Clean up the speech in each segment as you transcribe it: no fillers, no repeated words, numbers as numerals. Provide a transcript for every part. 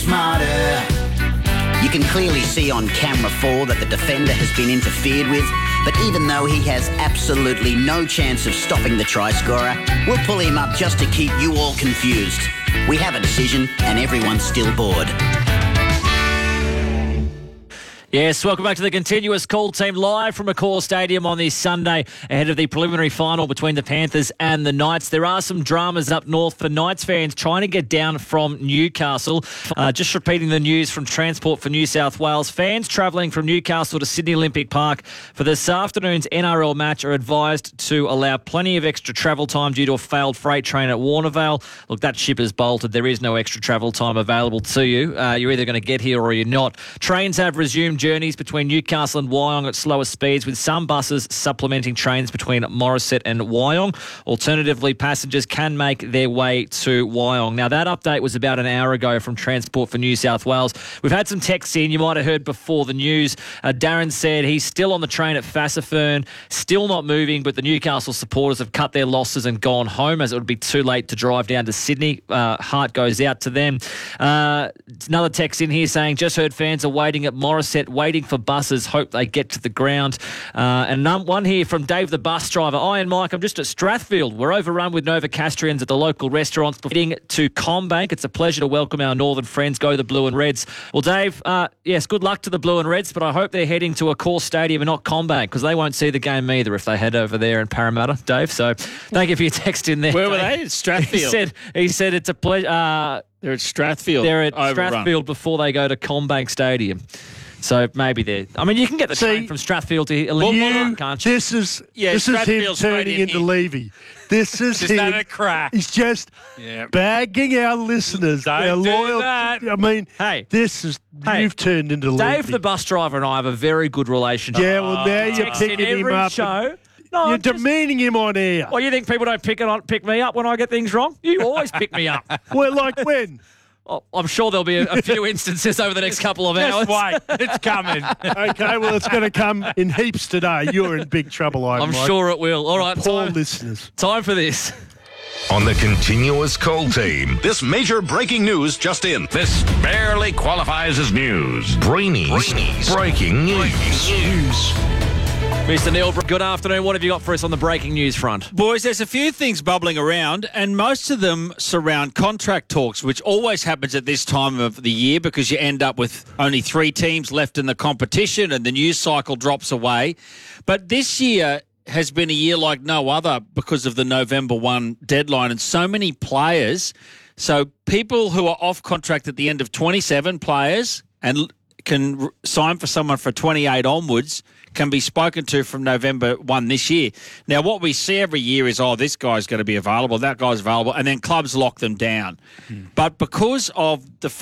Smarter. You can clearly see on camera 4 that the defender has been interfered with, but even though he has absolutely no chance of stopping the try scorer, we'll pull him up just to keep you all confused. We have a decision and everyone's still bored. Yes, welcome back to the Continuous Call Team live from Accor Stadium on this Sunday ahead of the preliminary final between the Panthers and the Knights. There are some dramas up north for Knights fans trying to get down from Newcastle. Just repeating the news from Transport for New South Wales. Fans travelling from Newcastle to Sydney Olympic Park for this afternoon's NRL match are advised to allow plenty of extra travel time due to a failed freight train at Warnervale. Look, that ship is bolted. There is no extra travel time available to you. You're either going to get here or you're not. Trains have resumed journeys between Newcastle and Wyong at slower speeds, with some buses supplementing trains between Morisset and Wyong. Alternatively, passengers can make their way to Wyong. Now, that update was about an hour ago from Transport for New South Wales. We've had some texts in. You might have heard before the news. Darren said he's still on the train at Fassifern, still not moving, but the Newcastle supporters have cut their losses and gone home as it would be too late to drive down to Sydney. Heart goes out to them. Another text in here saying, just heard fans are waiting at Morisset, waiting for buses, hope they get to the ground. And one here from Dave the bus driver. Ian Mike, I'm just at Strathfield. We're overrun with Novocastrians at the local restaurants. Heading to CommBank. It's a pleasure to welcome our northern friends. Go the Blue and Reds. Well, Dave, yes, good luck to the Blue and Reds, but I hope they're heading to Accor Stadium and not CommBank, because they won't see the game either if they head over there in Parramatta, Dave. So thank you for your text in there. Where were they? At Strathfield. He said it's a pleasure. They're at Strathfield. They're at overrun. Strathfield before they go to CommBank Stadium. So maybe they're... I mean, you can get the train from Strathfield to Illinois, can't you? This is him turning into Levy. This is just him. had a crack. He's just bagging our listeners. Our loyal. That. I mean, hey, you've turned into Levy. Dave, the bus driver, and I have a very good relationship. Yeah, well, now you're picking him up. No, you're demeaning him on air. Well, you think people don't pick me up when I get things wrong? You always pick me up. Well, like when? Oh, I'm sure there'll be a few instances over the next couple of hours. Just wait. It's coming. Okay, well, it's going to come in heaps today. You're in big trouble, I'm sure it will. All right, poor listeners. Time for this. On the Continuous Call Team, this major breaking news just in. This barely qualifies as news. Brainy's breaking news. Mr. Neil, good afternoon. What have you got for us on the breaking news front? Boys, there's a few things bubbling around, and most of them surround contract talks, which always happens at this time of the year because you end up with only 3 teams left in the competition and the news cycle drops away. But this year has been a year like no other because of the November 1 deadline, and so many players. So people who are off contract at the end of 27 players and can sign for someone for 28 onwards can be spoken to from November 1 this year. Now, what we see every year is, this guy's going to be available, that guy's available, and then clubs lock them down. But because of the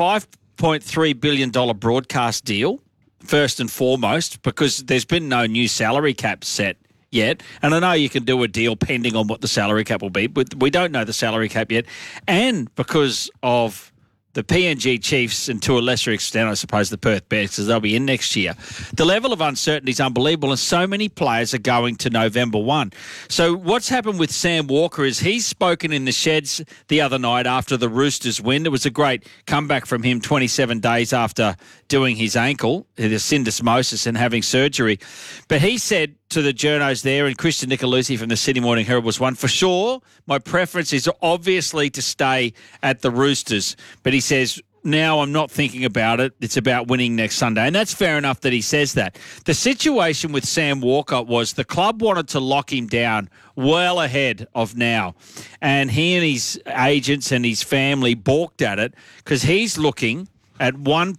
$5.3 billion broadcast deal, first and foremost, because there's been no new salary cap set yet, and I know you can do a deal pending on what the salary cap will be, but we don't know the salary cap yet, and because of the PNG Chiefs, and to a lesser extent, I suppose, the Perth Bears, because they'll be in next year. The level of uncertainty is unbelievable, and so many players are going to November 1. So what's happened with Sam Walker is he's spoken in the sheds the other night after the Roosters win. It was a great comeback from him 27 days after doing his ankle, the syndesmosis, and having surgery. But he said to the journos there, and Christian Nicolosi from the Sydney Morning Herald was one, for sure, my preference is obviously to stay at the Roosters. But he says, now I'm not thinking about it. It's about winning next Sunday. And that's fair enough that he says that. The situation with Sam Walker was the club wanted to lock him down well ahead of now. And he and his agents and his family balked at it because he's looking at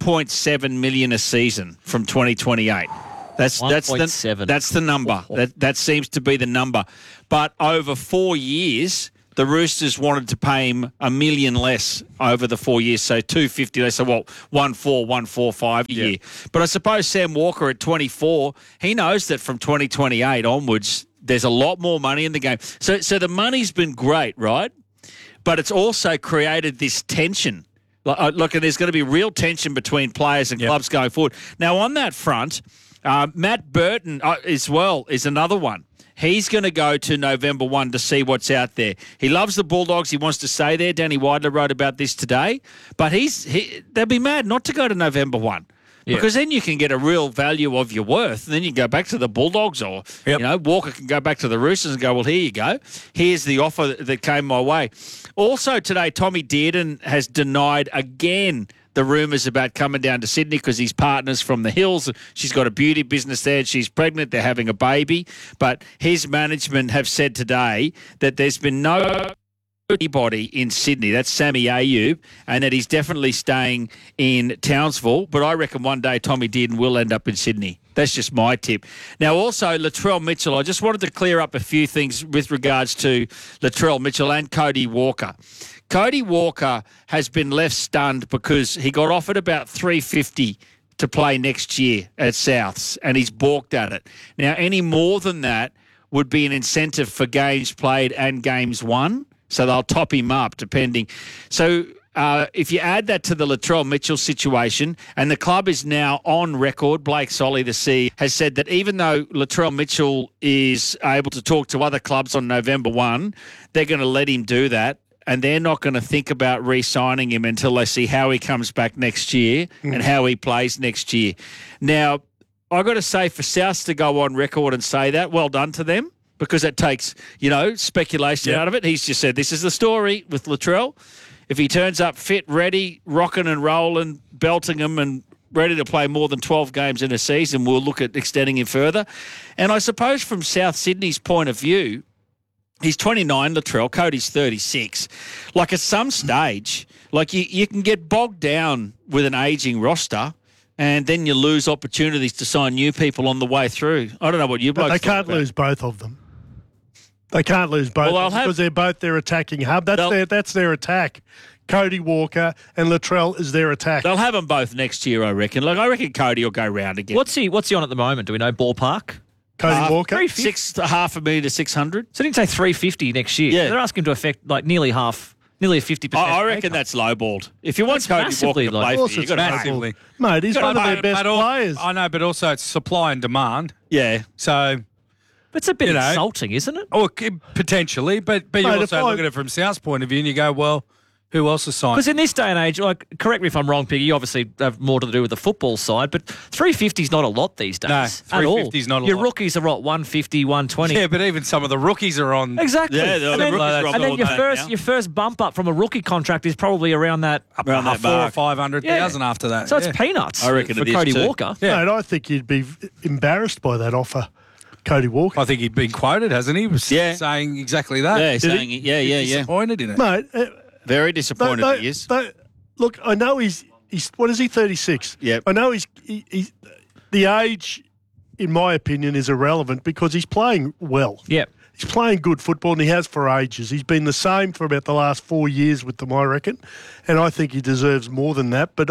$1.7 million a season from 2028. That's the number. That seems to be the number. But over 4 years, the Roosters wanted to pay him $1 million less over the 4 years, so $250. They said, well, 145 a year. But I suppose Sam Walker at 24, he knows that from 2028 onwards, there's a lot more money in the game. So the money's been great, right? But it's also created this tension. Look, there's going to be real tension between players and clubs going forward. Now, on that front, Matt Burton as well is another one. He's going to go to November 1 to see what's out there. He loves the Bulldogs. He wants to stay there. Danny Widler wrote about this today. But they'll be mad not to go to November 1. Because then you can get a real value of your worth. And then you can go back to the Bulldogs or, Walker can go back to the Roosters and go, well, here you go. Here's the offer that came my way. Also today, Tommy Dearden has denied again the rumours about coming down to Sydney because his partner's from the Hills. She's got a beauty business there. She's pregnant. They're having a baby. But his management have said today that there's been no anybody in Sydney, that's Sammy Ayub, and that he's definitely staying in Townsville. But I reckon one day Tommy Dearden will end up in Sydney. That's just my tip. Now, also, Latrell Mitchell, I just wanted to clear up a few things with regards to Latrell Mitchell and Cody Walker. Cody Walker has been left stunned because he got offered about $350 to play next year at Souths, and he's balked at it. Now, any more than that would be an incentive for games played and games won. So they'll top him up depending. So if you add that to the Latrell Mitchell situation, and the club is now on record, Blake Solly, the CEO, has said that even though Latrell Mitchell is able to talk to other clubs on November 1, they're going to let him do that. And they're not going to think about re-signing him until they see how he comes back next year and how he plays next year. Now, I've got to say, for Souths to go on record and say that, well done to them. Because it takes, speculation out of it. He's just said, this is the story with Latrell. If he turns up fit, ready, rocking and rolling, belting them and ready to play more than 12 games in a season, we'll look at extending him further. And I suppose from South Sydney's point of view, he's 29, Latrell, Cody's 36. Like at some stage, you can get bogged down with an ageing roster and then you lose opportunities to sign new people on the way through. I don't know what you blokes They can't lose both of them. They can't lose both because they're both their attacking hub. That's their attack. Cody Walker and Latrell is their attack. They'll have them both next year, I reckon. I reckon Cody will go round again. What's he on at the moment? Do we know ballpark? Cody Walker? $500,000 to $600,000. So didn't say $350 next year. Yeah. They're asking him to affect nearly a 50%. I reckon that's lowballed. If you want Cody Walker to play for you, you've got to massively. Mate, he's one of their best players. I know, but also it's supply and demand. Yeah. So... It's a bit insulting, isn't it? Or potentially, but you also look at it from South's point of view and you go, well, who else is signed? Because in this day and age, correct me if I'm wrong, Piggy, you obviously have more to do with the football side, but $350 is not a lot these days. No, $350 is not a lot. Your rookies are what, $150, $120? Yeah, but even some of the rookies are on. Exactly. Yeah, and then your first bump up from a rookie contract is probably around that $400,000 or $500,000 after that. So it's peanuts. I reckon for it is Cody too. Walker. Yeah. Mate, I think you'd be embarrassed by that offer. Cody Walker. I think he'd been quoted, hasn't he? Saying exactly that. Yeah, saying disappointed in it. Mate, very disappointed he is. But look, I know he's what is he, 36? Yep. I know he's the age, in my opinion, is irrelevant because he's playing well. Yeah. He's playing good football and he has for ages. He's been the same for about the last 4 years with them, I reckon. And I think he deserves more than that. But,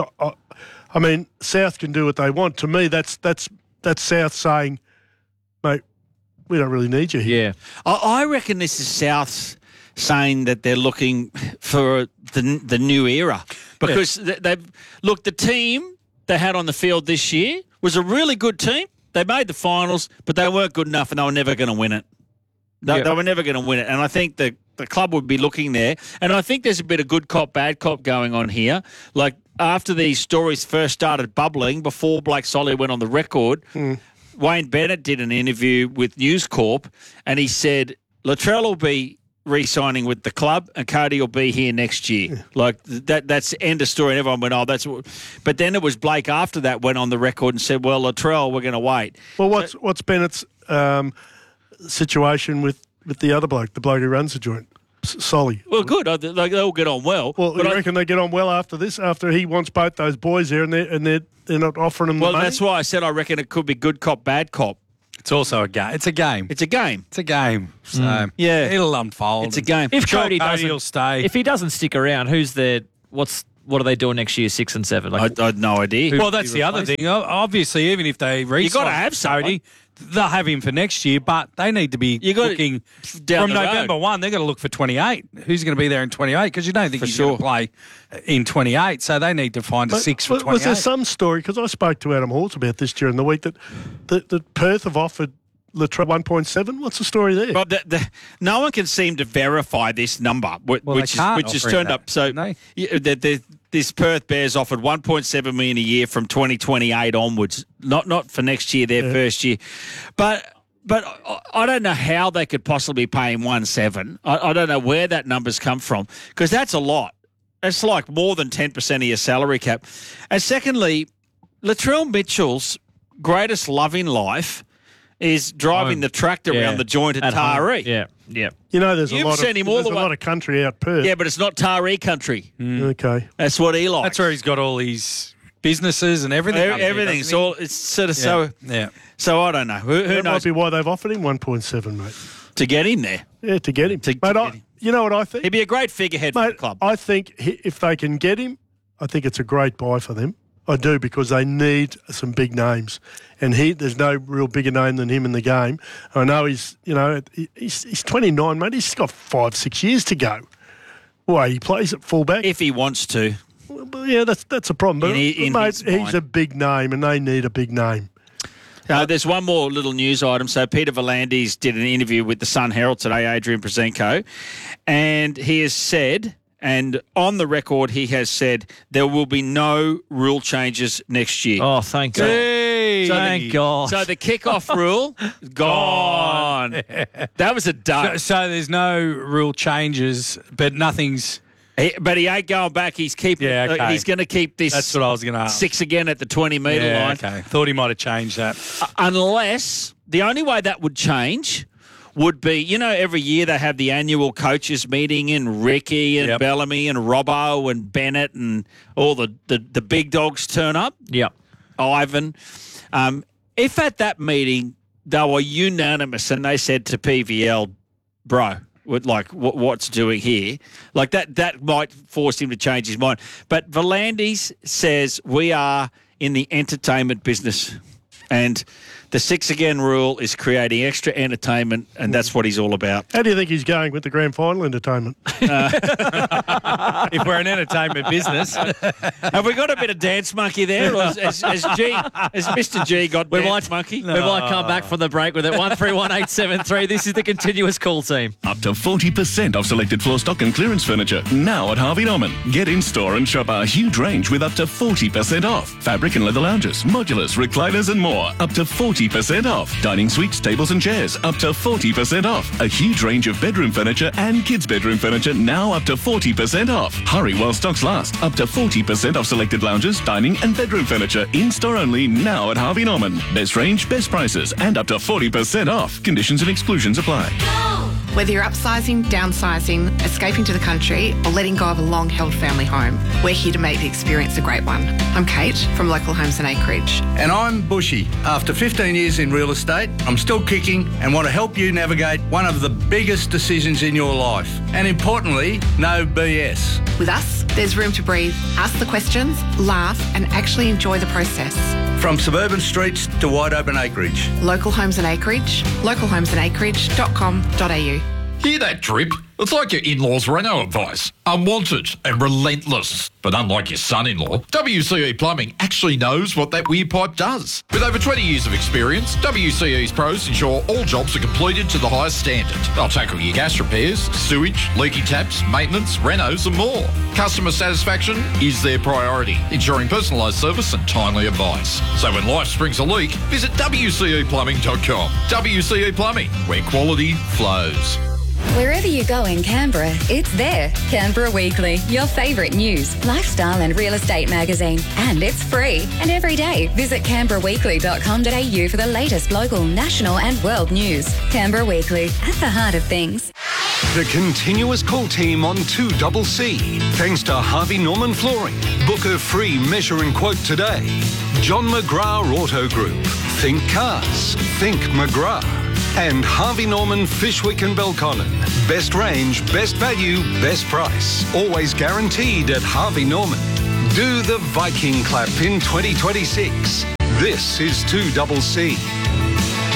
I mean, South can do what they want. To me, that's South saying, mate, we don't really need you here. Yeah. I reckon this is South's saying that they're looking for the new era because the team they had on the field this year was a really good team. They made the finals, but they weren't good enough and they were never going to win it. They were never going to win it. And I think the club would be looking there. And I think there's a bit of good cop, bad cop going on here. Like after these stories first started bubbling, before Blake Solly went on the record, Wayne Bennett did an interview with News Corp and he said Latrell will be re-signing with the club and Cody will be here next year. Like that's the end of story. And everyone went, oh, that's what. But then it was Blake after that went on the record and said, well, Latrell, we're going to wait. Well, what's Bennett's situation with the other bloke, the bloke who runs the joint? Solly. Well, good. They all get on well. Well, you reckon they get on well after this? After he wants both those boys there, and they're not offering them the money? Well, that's why I said I reckon it could be good cop, bad cop. It's also a game. It's a game. It's a game. It's a game. So it'll unfold. It's a game. If Cody will stay. If he doesn't stick around, who's there? What are they doing next year, 6 and 7? I had no idea. Well, that's the other thing. Obviously, even if they re-sign, you got to have Cody. They'll have him for next year, but they need to be looking down from November 1. They're going to look for 28. Who's going to be there in 28? Because you don't think he's going to play in 28. So they need to find a 6 for 28. Was there some story? Because I spoke to Adam Halls about this during the week that Perth have offered Latrell 1.7? What's the story there? But no one can seem to verify this number, which has turned up. So this Perth Bears offered $1.7 million a year from 2028 onwards. Not for next year, their first year, but I don't know how they could possibly pay him 1.7. I don't know where that number's come from, because that's a lot. It's like more than 10% of your salary cap. And secondly, Latrell Mitchell's greatest love in life is driving the tractor around the joint at Taree. Yeah. You know, there's a lot of country out Perth. Yeah, but it's not Taree country. Okay. That's what he likes. That's where he's got all his businesses and everything. Everything's all. It's sort of so. Yeah. So I don't know. Who That knows? might be why they've offered him 1.7, mate. To get him there. Yeah, to get him. You know what I think? He'd be a great figurehead for the club. I think if they can get him, I think it's a great buy for them. I do, because they need some big names, and there's no real bigger name than him in the game. I know he's 29, mate. He's got 5-6 years to go. Well, he plays at fullback If he wants to. Well, yeah, that's a problem. But mate, he's a big name, and they need a big name. There's one more little news item. So Peter V'landys did an interview with the Sun Herald today, Adrian Prezenko, and he has said, and on the record he has said, there will be no rule changes next year. Oh, thank God. Thank God. So the kickoff rule, gone. That was a duck. So there's no rule changes, but nothing's... But he ain't going back. He's keeping. Yeah, okay. He's going to keep this. That's what I was going to ask. 6 again at the 20-metre line. Okay. Thought he might have changed that. Unless the only way that would change would be, every year they have the annual coaches meeting, and Ricky and Bellamy and Robbo and Bennett and all the big dogs turn up. Yep. Ivan. If at that meeting they were unanimous and they said to PVL, bro, what's doing here? Like that might force him to change his mind. But V'landys says we are in the entertainment business, and the 6 again rule is creating extra entertainment, and that's what he's all about. How do you think he's going with the grand final entertainment? If we're an entertainment business. Have we got a bit of Dance Monkey there? Or has Mr. G got Dance Monkey? We might come back from the break with it. 131873. This is the continuous call team. Up to 40% off selected floor stock and clearance furniture. Now at Harvey Norman. Get in store and shop our huge range with up to 40% off. Fabric and leather lounges, modulars, recliners and more. Up to 40% off. Dining suites, tables and chairs. Up to 40% off. A huge range of bedroom furniture and kids' bedroom furniture now up to 40% off. Hurry while stocks last. Up to 40% off selected lounges, dining and bedroom furniture. In-store only now at Harvey Norman. Best range, best prices and up to 40% off. Conditions and exclusions apply. Whether you're upsizing, downsizing, escaping to the country, or letting go of a long-held family home, we're here to make the experience a great one. I'm Kate from Local Homes and Acreage. And I'm Bushy. After 15 years in real estate, I'm still kicking and want to help you navigate one of the biggest decisions in your life. And importantly, no BS. With us, there's room to breathe, ask the questions, laugh, and actually enjoy the process. From suburban streets to wide open acreage. Local Homes and Acreage, localhomesandacreage.com.au. Hear that drip? It's like your in-laws' Renault advice. Unwanted and relentless. But unlike your son-in-law, WCE Plumbing actually knows what that weird pipe does. With over 20 years of experience, WCE's pros ensure all jobs are completed to the highest standard. They'll tackle your gas repairs, sewage, leaky taps, maintenance, renos and more. Customer satisfaction is their priority, ensuring personalised service and timely advice. So when life springs a leak, visit WCEplumbing.com. WCE Plumbing, where quality flows. Wherever you go in Canberra, it's there. Canberra Weekly, your favourite news, lifestyle and real estate magazine. And it's free. And every day, visit canberraweekly.com.au for the latest local, national and world news. Canberra Weekly, at the heart of things. The continuous call team on 2CC. Thanks to Harvey Norman Flooring. Book a free measure and quote today. John McGrath Auto Group. Think cars. Think McGrath. And Harvey Norman, Fishwick and Belconnen. Best range, best value, best price. Always guaranteed at Harvey Norman. Do the Viking clap in 2026. This is 2CC.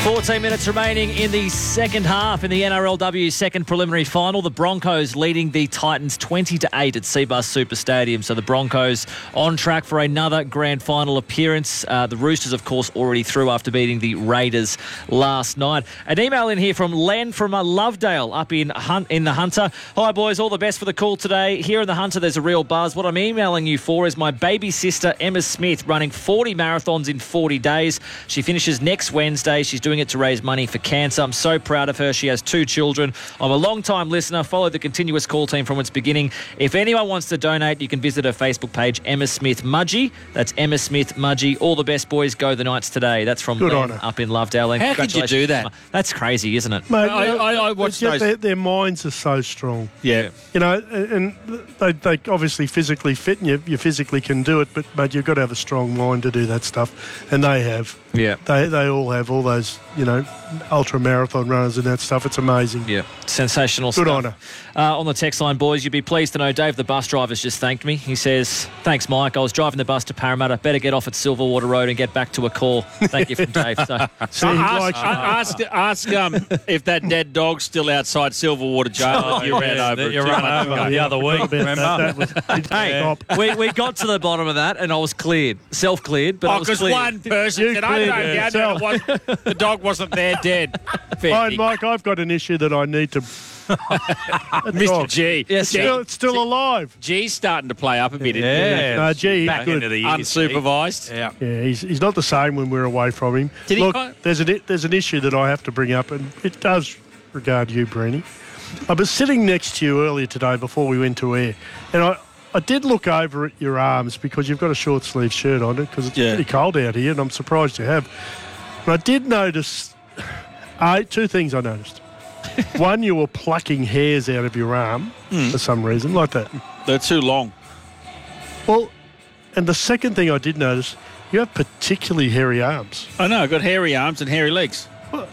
14 minutes remaining in the second half in the NRLW second preliminary final. The Broncos leading the Titans 20-8 at Cbus Super Stadium. So the Broncos on track for another grand final appearance. The Roosters, of course, already through after beating the Raiders last night. An email in here from Len from Lovedale up in the Hunter. Hi, boys. All the best for the call today. Here in the Hunter, there's a real buzz. What I'm emailing you for is my baby sister, Emma Smith, running 40 marathons in 40 days. She finishes next Wednesday. She's doing it to raise money for cancer. I'm so proud of her. She has 2 children. I'm a long-time listener, followed the continuous call team from its beginning. If anyone wants to donate, you can visit her Facebook page, Emma Smith Mudgee. That's Emma Smith Mudgee. All the best, boys. Go the Knights today. That's from Len up in Lovedale. How could you do that? That's crazy, isn't it? Mate, I watched those. Their minds are so strong. Yeah. You know, and they obviously physically fit, and you physically can do it, but you've got to have a strong mind to do that stuff, and they have. Yeah. They all have, all those, ultra marathon runners and that stuff. It's amazing. Yeah. Sensational Good stuff. on her. On the text line, boys, you'd be pleased to know Dave, the bus driver's just thanked me. He says, thanks, Mike. I was driving the bus to Parramatta. Better get off at Silverwater Road and get back to a call. Thank you from Dave. So, ask if that dead dog's still outside Silverwater Jail. You ran over. You ran over the other week, remember? we got to the bottom of that and I was cleared. Self-cleared, but I was cleared. Because one person said, I don't know, the dog wasn't there dead. Fine, Mike, I've got an issue that I need to... Mr. G. Yes, it's still alive. G's starting to play up a bit. Yeah. No, G, Back good. into the year, Unsupervised. Yeah. Yeah, he's not the same when we're away from him. Look, there's an issue that I have to bring up, and it does regard you, Breeny. I was sitting next to you earlier today before we went to air, and I did look over at your arms because you've got a short sleeve shirt on it because it's pretty cold out here, and I'm surprised you have. And I did notice 2 things I noticed. One, you were plucking hairs out of your arm for some reason, like that. They're too long. Well, and the second thing I did notice, you have particularly hairy arms. I know, I've got hairy arms and hairy legs.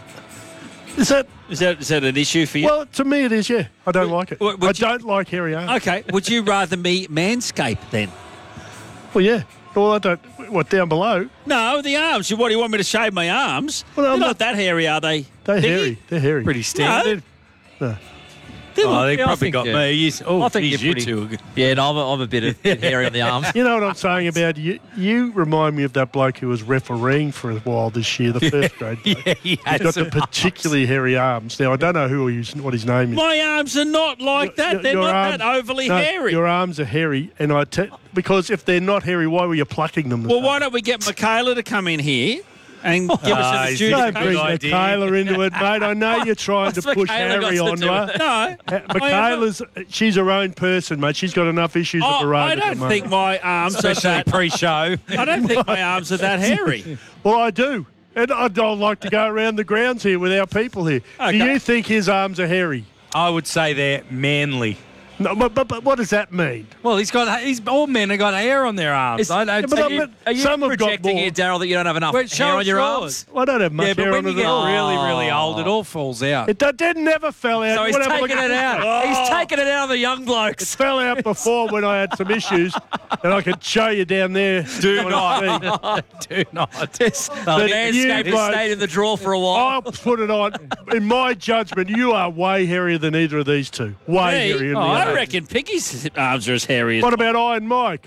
Is that an issue for you? Well, to me it is, yeah. I don't like it. I don't like hairy arms. Okay, would you rather me manscape then? Well, yeah. Well, I don't... What, down below? No, the arms. What, do you want me to shave my arms? Well, They're not that hairy, are they? They're hairy. They're hairy. Pretty standard. No. They probably got me. I think geez, you're you two are good. Yeah, no, I'm a bit hairy on the arms. You know what I'm saying about you? You remind me of that bloke who was refereeing for a while this year, the first grade bloke. Yeah, he He's got the particularly hairy arms. Now, I don't know what his name is. My arms are not like that. They're not that overly hairy. Your arms are hairy, and because if they're not hairy, why were you plucking them? Well, why don't we get Michaela to come in here and give us a don't bring Michaela into it, mate. I know you're trying to push Harry on her. No. Michaela's, she's her own person, mate. She's got enough issues of her own. I don't think my arms are that pre-show. I don't think my arms are that hairy. Well, I do. And I'd like to go around the grounds here with our people here. Okay. Do you think his arms are hairy? I would say they're manly. No, but what does that mean? Well, all men have got hair on their arms. Are you some have got projecting more. here, Daryl, that you don't have enough hair on your arms? I don't have much hair on when you it get at all. really, really old, it all falls out. It never fell out. So he's Whatever, taking it out. He's taking it out of the young It blokes. fell out before when I had some issues, and I could show you down there. Do not. The manscape has stayed in the drawer for a while. I'll put it on. In my judgment, you are way hairier than either of these two. Way hairier than the I other. reckon Piggy's arms are as hairy as... What about Iron Mike?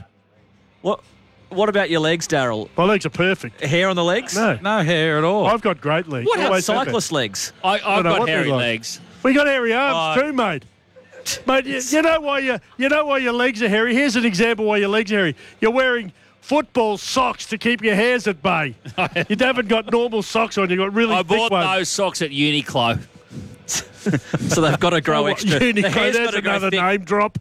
What about your legs, Daryl? My legs are perfect. Hair on the legs? No hair at all. I've got great legs. What about Always have cyclist legs? I've got what hairy they're like. legs. We got hairy arms too, mate. Mate, you know why your legs are hairy? Here's an example why your legs are hairy. You're wearing football socks to keep your hairs at bay. You haven't got normal socks on. You've got really I thick bought ones. those socks at Uniqlo. So they've got to grow extra. The Uniqlo, hair's there's got to grow another thick. name drop.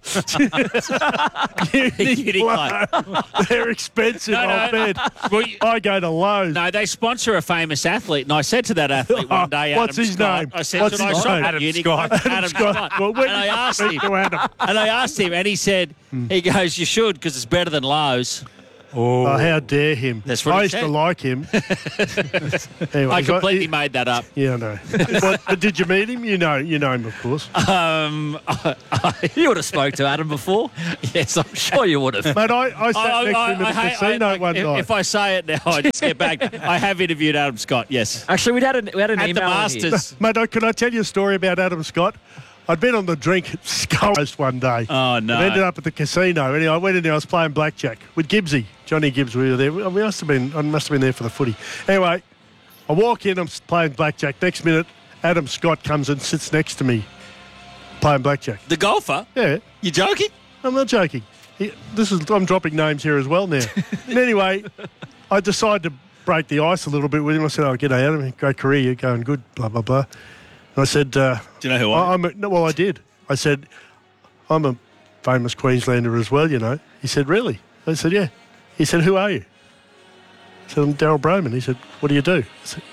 Uniqlo. They're expensive, I bet. Well, I go to Lowe's. No, they sponsor a famous athlete, and I said to that athlete one day, What's Adam his Scott, name? I said, What's should I his shop name? at Adam Uniqlo? Scott. Adam Scott. Well, when And I did you asked speak him, to Adam? and he said, he goes, you should, because it's better than Lowe's. Oh, how dare him. That's what I he used said. to like him. Anyway, I completely made that up. Yeah, I know. But did you meet him? You know him, of course. You would have spoke to Adam before. Yes, I'm Sure you would have. Mate, I sat next to him at the casino one night. If I say it now, I just get back. I have interviewed Adam Scott, yes. Actually, we had an At email the in here. Masters. Mate, can I tell you a story about Adam Scott? I'd been on the drink at Skull Coast one day. Oh, no. And ended up at the casino. Anyway, I went in there, I was playing blackjack with Gibbsy. Johnny Gibbs, we were there. I must have been there for the footy. Anyway, I walk in, I'm playing blackjack. Next minute, Adam Scott comes and sits next to me playing blackjack. The golfer? Yeah. You joking? I'm not joking. I'm dropping names here as well now. And anyway, I decided to break the ice a little bit with him. I said, g'day, Adam. Great career. You're going good, blah, blah, blah. And I said... Do you know who I am? Well, I did. I said, I'm a famous Queenslander as well, you know. He said, really? I said, yeah. He said, who are you? I said, I'm Daryl Broman. He said, what do you do? I said,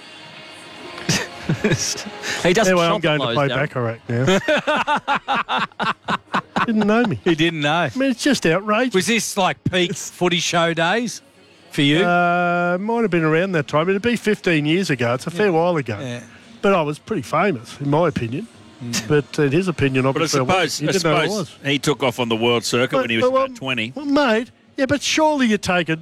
He doesn't anyway, shop I'm going to at play Lowe's, Baccarat now. Didn't know me. He didn't know. I mean, it's just outrageous. Was this like peak footy show days for you? Might have been around that time. It'd be 15 years ago. It's a fair while ago. Yeah. But I was pretty famous, in my opinion. But in his opinion, But I obviously, suppose, he didn't know who I was. he took off on the world circuit when he was about 20. Well, mate, yeah, but surely you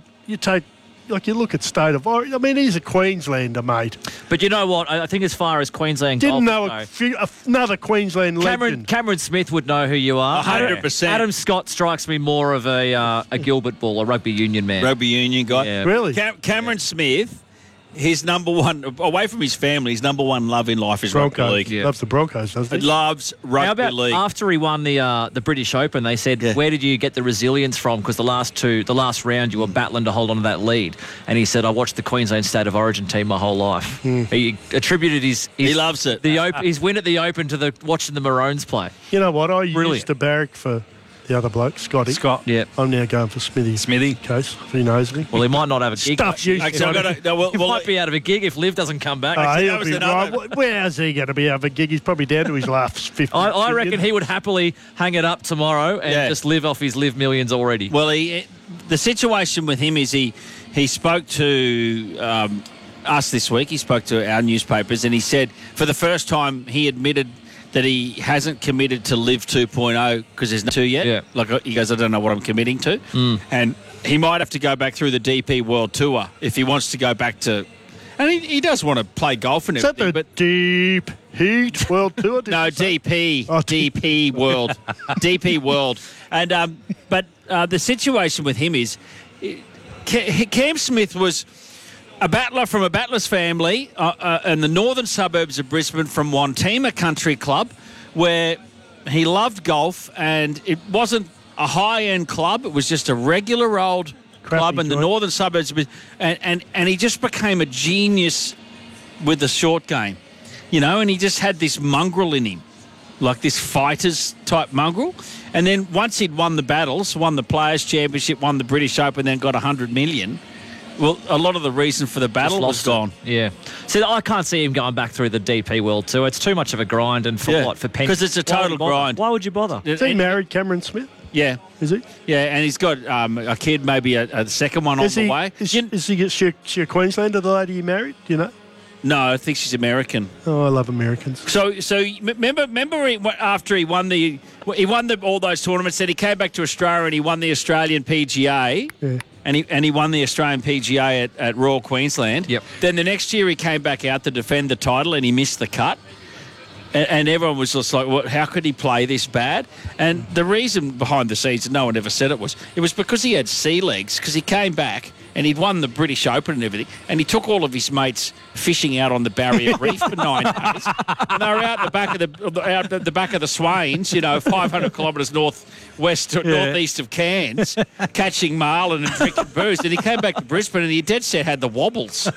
look at state of origin. I mean, he's a Queenslander, mate. But you know what? I think as far as Queensland Didn't golf know another Queensland legend. Cameron Smith would know who you are. 100%. Adam Scott strikes me more of a Gilbert Ball, a rugby union man. Rugby union guy. Yeah. Really? Cameron Smith, his number one, away from his family, his number one love in life is rugby Broncos. league. Loves the Broncos, doesn't he? Loves rugby How about league. after he won the British Open, they said, where did you get the resilience from? Because the last round you were battling to hold on to that lead. And he said, I watched the Queensland State of Origin team my whole life. He attributed his he loves it. his win at the Open to watching the Maroons play. You know what? I Brilliant. used to barrack for the other bloke, Scotty. Scott. Yeah. I'm now going for Smithy. Case, if he knows me. Well, he might not have a gig. Stuff you, Okay, so Scotty. He might be out of a gig if Liv doesn't come back. He'll was be another- right. Where's he going to be out of a gig? He's probably down to his last 50. I reckon he would happily hang it up tomorrow and just live off his Liv millions already. Well, the situation with him is he spoke to us this week. He spoke to our newspapers and he said for the first time he admitted that he hasn't committed to Live 2.0 because there's no 2 yet. Yeah. Like he goes, I don't know what I'm committing to. And he might have to go back through the DP World Tour if he wants to go back to... And he does want to play golf and Is that everything, the but... Deep Heat World Tour? No, DP. Oh, DP World. DP World. And but the situation with him is Cam Smith was a battler from a battler's family in the northern suburbs of Brisbane from Wantima Country Club, where he loved golf, and it wasn't a high-end club. It was just a regular old club in the northern suburbs. And he just became a genius with the short game, you know, and he just had this mongrel in him, like this fighter's type mongrel. And then once he'd won the battles, won the Players' Championship, won the British Open, then got 100 million, well, a lot of the reason for the battle was gone. Yeah. So I can't see him going back through the DP World Tour. It's too much of a grind and for what? For pension? Because it's a total grind. Why would you bother? Is he married, Cameron Smith? Yeah. Is he? Yeah, and he's got a kid, maybe a second one on the way. Is she a Queenslander, the lady he married? Do you know? No, I think she's American. Oh, I love Americans. So remember after he won all those tournaments, then he came back to Australia and he won the Australian PGA. Yeah. And he won the Australian PGA at Royal Queensland. Yep. Then the next year he came back out to defend the title and he missed the cut. And everyone was just like, how could he play this bad? And the reason behind the scenes, and no one ever said it was because he had sea legs, because he came back and he'd won the British Open and everything, and he took all of his mates fishing out on the Barrier Reef for 9 days. And they were out the back of the Swains, 500 kilometres northeast of Cairns, catching marlin and drinking booze. And he came back to Brisbane and he dead set had the wobbles.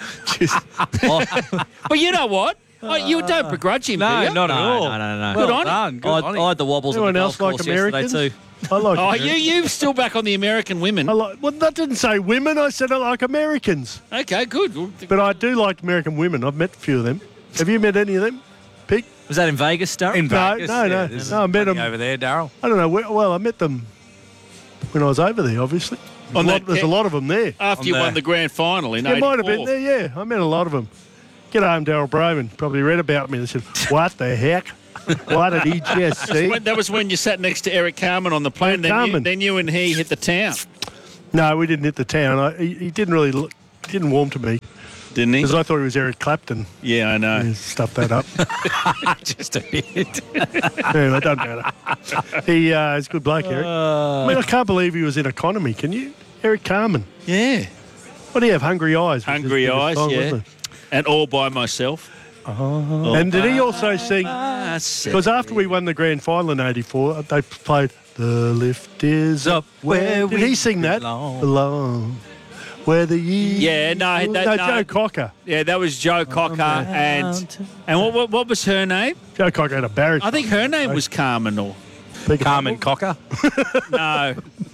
But you know what? You don't begrudge him, do you? not at all. No. Good on done. Good on him. I had the wobbles on Anyone the else golf like course Americans? yesterday too. I like Oh, Americans. you still back on the American women. Well, that didn't say women. I said I like Americans. Okay, good. But I do like American women. I've met a few of them. Have you met any of them? Pig? Was that in Vegas, Darryl? In No, Vegas. no. There's No, I met plenty them. over there, Daryl. I don't know. Well, I met them when I was over there, obviously. There's a lot of them there. After you won the grand final in It 84. might have been there, yeah. I met a lot of them. Get home, Daryl Broman. Probably read about me. They said, what the heck? What did he just see? That was when you sat next to Eric Carmen on the plane. Then you and he hit the town. No, we didn't hit the town. He didn't really look, didn't warm to me. Didn't he? Because I thought he was Eric Clapton. Yeah, I know. He stuffed that up. Just a bit. Anyway, it doesn't matter. He's a good bloke, Eric. I can't believe he was in Economy. Can you? Eric Carmen. Yeah. What do you have? Hungry Eyes. Hungry Eyes, yeah. And All By Myself. Oh. And did he also sing? Because after we won the grand final in 84, they played The Lift Is Up Where Did he sing that? Belong. Where the years... Yeah, no, Joe Cocker. Yeah, that was Joe Cocker. And what was her name? Joe Cocker had a barrage. I think her name was Carmen or... Carmen Cocker? No.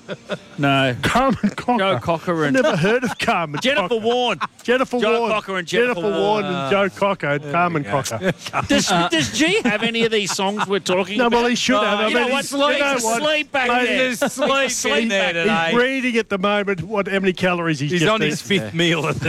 Carmen Cocker. Joe Cocker and... I've never heard of Carmen Jennifer Cocker. Warren. Joe Cocker and Jennifer Warren and Joe Cocker and Carmen Cocker. Does G have any of these songs we're talking about? No, well, he should have. You know what? Sleep back there. Sleep there today. He's reading at the moment how many calories he's just on eaten. his fifth meal of the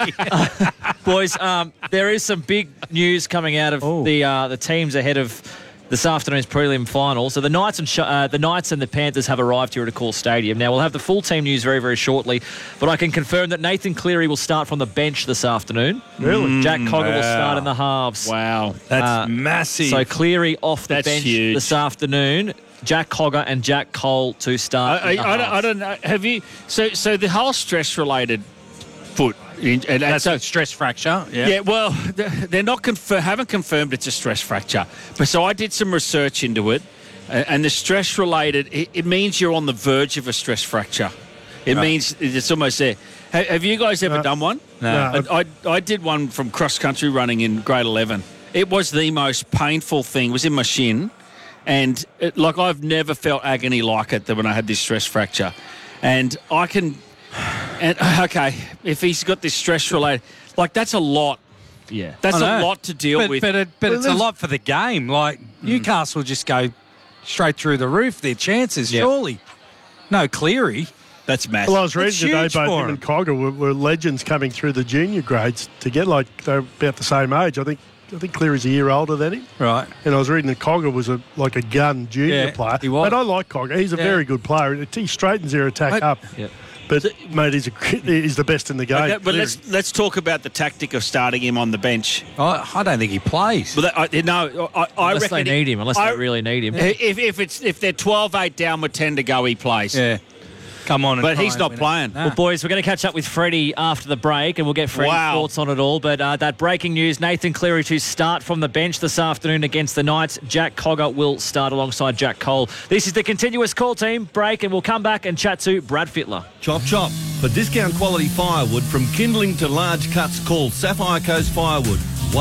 day. Boys, there is some big news coming out of the teams ahead of this afternoon's prelim final. So the Knights and the Panthers have arrived here at Accor Stadium. Now, we'll have the full team news very, very shortly, but I can confirm that Nathan Cleary will start from the bench this afternoon. Really? Jack Cogger will start in the halves. Wow. That's massive. So Cleary off the bench huge. this afternoon. Jack Cogger and Jack Cole to start. I don't know. Have you... So the whole stress-related foot... That's a stress fracture. Yeah, well, they're not haven't confirmed it's a stress fracture. But so I did some research into it, and the stress related, it means you're on the verge of a stress fracture. It means it's almost there. Have you guys ever done one? No. I did one from cross country running in grade 11. It was the most painful thing. It was in my shin, and I've never felt agony like it when I had this stress fracture, and I can. And okay, if he's got this stress-related, that's a lot. Yeah, that's a lot to deal with. But it's a lot for the game. Newcastle just go straight through the roof. Their chances, surely. No Cleary. That's massive. Well, I was reading today both him and Cogger were legends coming through the junior grades to get they're about the same age. I think Cleary's a year older than him. Right. And I was reading that Cogger was a gun junior player. He was. But I like Cogger. He's a very good player. He straightens their attack up. Yep. But, mate, he's the best in the game. But let's talk about the tactic of starting him on the bench. I don't think he plays. Well, I unless reckon they need him. Unless they really need him. If they're 12-8 down with 10 to go, he plays. Yeah. Come on. But he's not playing. Well, boys, we're going to catch up with Freddie after the break, and we'll get Freddie's thoughts on it all. But that breaking news, Nathan Cleary to start from the bench this afternoon against the Knights. Jack Cogger will start alongside Jack Cole. This is the continuous call team break, and we'll come back and chat to Brad Fittler. Chop, chop. For discount quality firewood from kindling to large cuts, call Sapphire Coast Firewood.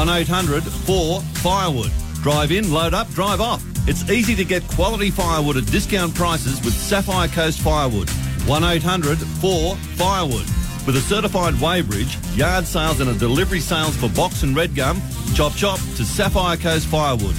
1-800-4-FIREWOOD. Drive in, load up, drive off. It's easy to get quality firewood at discount prices with Sapphire Coast Firewood. 1-800-4-FIREWOOD. With a certified weighbridge, yard sales and a delivery sales for box and red gum, chop chop to Sapphire Coast Firewood.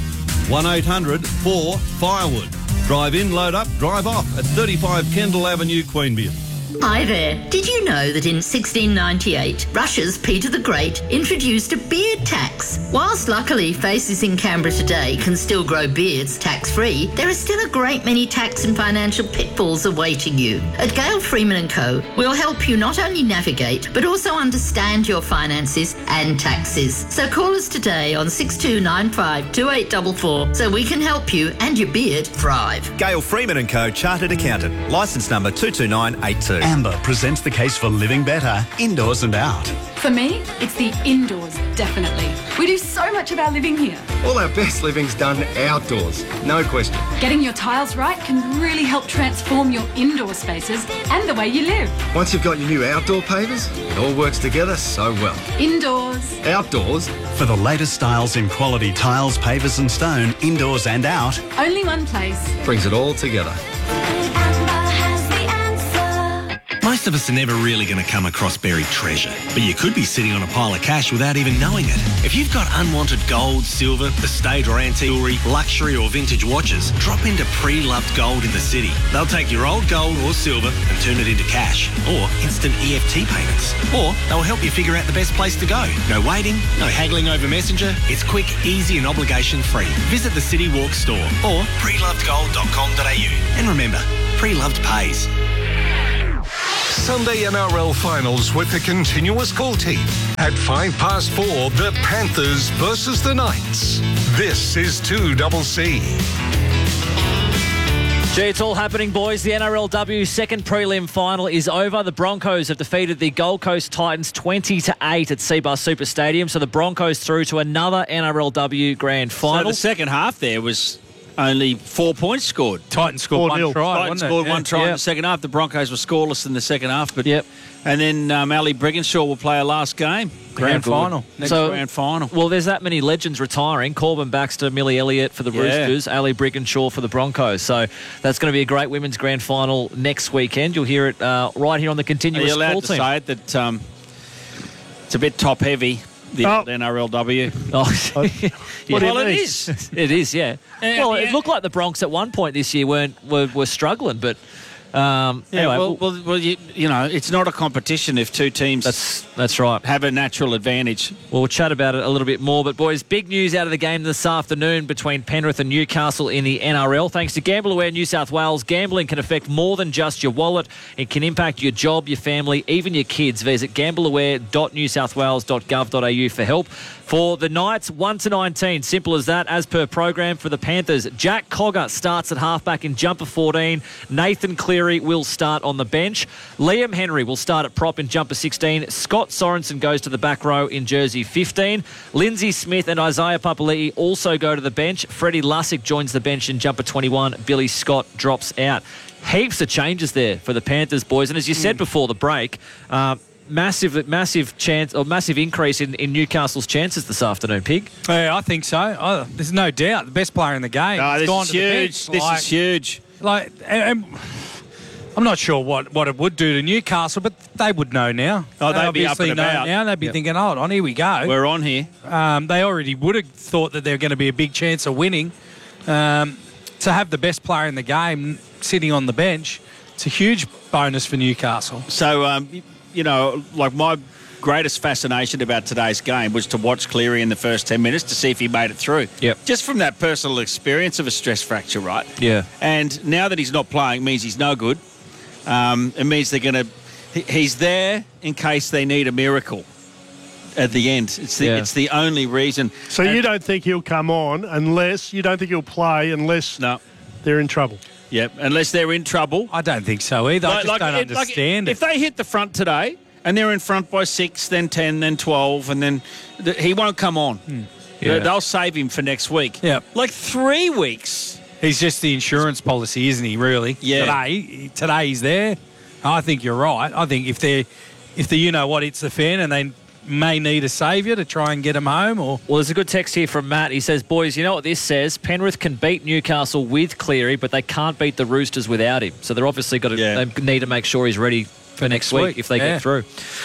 1-800-4-FIREWOOD. Drive in, load up, drive off at 35 Kendall Avenue, Queanbeyan. Hi there. Did you know that in 1698, Russia's Peter the Great introduced a beard tax? Whilst luckily faces in Canberra today can still grow beards tax-free, there are still a great many tax and financial pitfalls awaiting you. At Gale Freeman & Co, we'll help you not only navigate, but also understand your finances and taxes. So call us today on 6295 2844 so we can help you and your beard thrive. Gale Freeman & Co, Chartered Accountant, licence number 22982. Amber presents the case for living better, indoors and out. For me, it's the indoors, definitely. We do so much of our living here. All our best living's done outdoors, no question. Getting your tiles right can really help transform your indoor spaces and the way you live. Once you've got your new outdoor pavers, it all works together so well. Indoors. Outdoors. For the latest styles in quality tiles, pavers and stone, indoors and out. Only one place. Brings it all together. My Most of us are never really going to come across buried treasure, but you could be sitting on a pile of cash without even knowing it. If you've got unwanted gold, silver, estate or antique jewellery, luxury or vintage watches, drop into Pre-Loved Gold in the city. They'll take your old gold or silver and turn it into cash or instant EFT payments. Or they'll help you figure out the best place to go. No waiting, no haggling over Messenger. It's quick, easy and obligation-free. Visit the City Walk store or prelovedgold.com.au. And remember, Pre-Loved pays. Sunday NRL finals with the continuous call team. At 4:05, the Panthers versus the Knights. This is 2CC. Gee, it's all happening, boys. The NRLW second prelim final is over. The Broncos have defeated the Gold Coast Titans 20-8 at Seabar Super Stadium. So the Broncos through to another NRLW grand final. So the second half there was only 4 points scored. Titans scored one try. Titans scored one try in the second half. The Broncos were scoreless in the second half. But and then Ali Brigginshaw will play a last game. Grand final. Next grand final. Well, there's that many legends retiring. Corbin Baxter, Millie Elliott for the Roosters, Ali Brigginshaw for the Broncos. So that's going to be a great women's grand final next weekend. You'll hear it right here on the continuous call team. Are you allowed to say it that it's a bit top-heavy? The old NRLW. Well, it is. It is, yeah. Well, it looked like the Bronx at one point this year were struggling, but anyway. Well, you know, it's not a competition if two teams. That's right. Have a natural advantage. Well, we'll chat about it a little bit more. But boys, big news out of the game this afternoon between Penrith and Newcastle in the NRL. Thanks to Gamble Aware New South Wales, gambling can affect more than just your wallet. It can impact your job, your family, even your kids. Visit gambleaware.newsouthwales.gov.au for help. For the Knights, 1-19. Simple as that, as per program. For the Panthers, Jack Cogger starts at halfback in jumper 14. Nathan Cleary will start on the bench. Liam Henry will start at prop in jumper 16. Scott Sorensen goes to the back row in jersey 15. Lindsay Smith and Isaiah Papali'i also go to the bench. Freddie Lussick joins the bench in jumper 21. Billy Scott drops out. Heaps of changes there for the Panthers, boys. And as you said before the break, massive chance or massive increase in Newcastle's chances this afternoon, Pig. Yeah, I think so. There's no doubt the best player in the game. This is huge. This is huge. I'm not sure what it would do to Newcastle, but they would know now. Oh, they'd be up and about. Now they'd be thinking, hold on, here we go. We're on here. They already would have thought that they're going to be a big chance of winning. To have the best player in the game sitting on the bench, it's a huge bonus for Newcastle. So, like my greatest fascination about today's game was to watch Cleary in the first 10 minutes to see if he made it through. Yep. Just from that personal experience of a stress fracture, right? Yeah. And now that he's not playing means he's no good. It means they're going to... He's there in case they need a miracle at the end. It's the only reason. So you don't think he'll come on unless... You don't think he'll play unless they're in trouble? Yep, unless they're in trouble. I don't think so either. I just don't understand it. If they hit the front today and they're in front by 6, then 10, then 12, and then he won't come on. Yeah. They'll save him for next week. Yeah. 3 weeks. He's just the insurance policy, isn't he, really? Yeah. Today he's there. I think you're right. I think if the you-know-what hits the fan and they may need a saviour to try and get him home. Well, there's a good text here from Matt. He says, boys, you know what this says? Penrith can beat Newcastle with Cleary, but they can't beat the Roosters without him. So they're obviously they need to make sure he's ready for next week if they get through.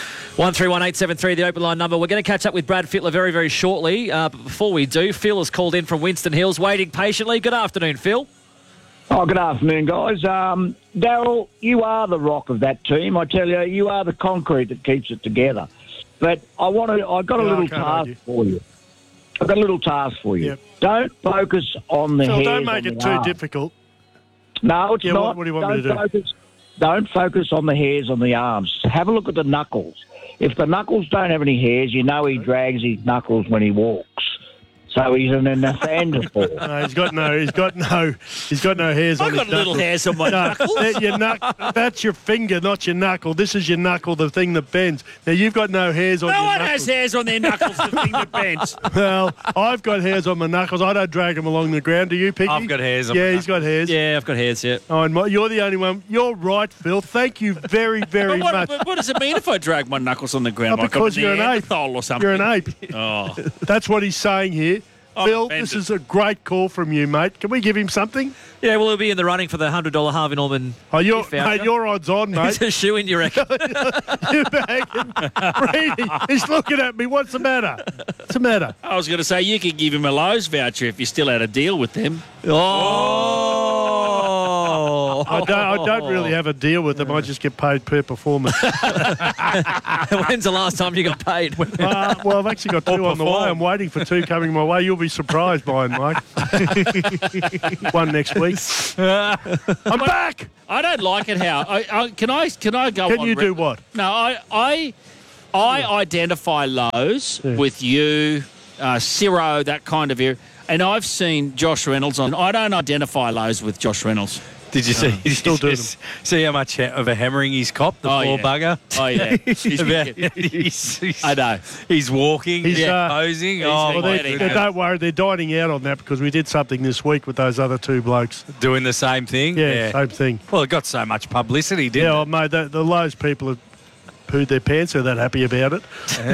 131873, the open line number. We're going to catch up with Brad Fittler very, very shortly. But before we do, Phil has called in from Winston Hills, waiting patiently. Good afternoon, Phil. Oh, good afternoon, guys. Daryl, you are the rock of that team. I tell you, you are the concrete that keeps it together. But I've got a little task for you. I've got a little task for you. Yep. Don't focus on the hairs. Don't make it too difficult. No, it's not. What do you want me to do? Don't focus on the hairs on the arms. Have a look at the knuckles. If the knuckles don't have any hairs, you know he drags his knuckles when he walks. So he's an Neanderthal. No, he's got no hairs on his knuckles. I've got little hairs on my knuckles. That's your finger, not your knuckle. This is your knuckle, the thing that bends. Now, you've got no hairs on your knuckles. No one has hairs on their knuckles, the thing that bends. Well, I've got hairs on my knuckles. I don't drag them along the ground. Do you, Piggy? I've got hairs on my knuckles. Yeah, he's got hairs. Yeah, I've got hairs, yeah. Oh, and you're the only one. You're right, Phil. Thank you very, very much. What does it mean if I drag my knuckles on the ground? Because you're an ape. Or something? You're an ape. Oh. That's what he's saying here. Bill, this is a great call from you, mate. Can we give him something? Yeah, well, he'll be in the running for the $100 Harvey Norman. Oh, your odds on, mate. He's a shoe-in, you reckon? You bagging? Brady, he's looking at me. What's the matter? What's the matter? I was going to say, you could give him a Lowe's voucher if you still had a deal with them. Oh! I don't really have a deal with them. I just get paid per performance. When's the last time you got paid? Well, I've actually got 2 on the way. I'm waiting for 2 coming my way. You'll be surprised by it, Mike. 1 next week. I'm back. I don't like it how. Can I go on? Can you do what? No, I identify Lowe's with you, Ciro, that kind of area. And I've seen Josh Reynolds on. I don't identify Lowe's with Josh Reynolds. Did you see? Still doing them. See how much of a hammering he's copped? The poor bugger. Oh yeah. I know. He's walking. He's posing. Don't worry, they're dining out on that because we did something this week with those other 2 blokes doing the same thing. Yeah, same thing. Well, it got so much publicity, didn't it? Yeah, mate. The Lowe's people have pooed their pants. They're that happy about it.